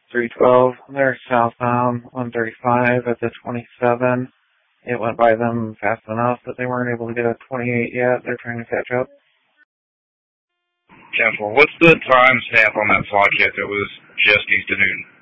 312. They're southbound 135 at the 27. It went by them fast enough that they weren't able to get a 28 yet. They're trying to catch up. 10-4. What's the time stamp on that slot kit that was just east of Newton?